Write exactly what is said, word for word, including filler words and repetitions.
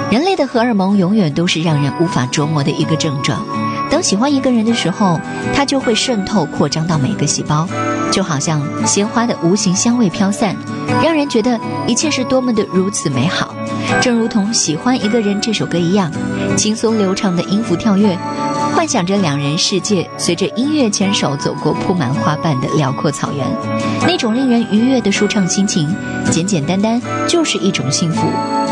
人类的荷尔蒙永远都是让人无法捉摸的一个症状。当喜欢一个人的时候，它就会渗透扩张到每个细胞，就好像鲜花的无形香味飘散，让人觉得一切是多么的如此美好。正如同《喜欢一个人》这首歌一样，轻松流畅的音符跳跃，幻想着两人世界随着音乐牵手走过铺满花瓣的辽阔草原，那种令人愉悦的舒畅心情，简简单单就是一种幸福。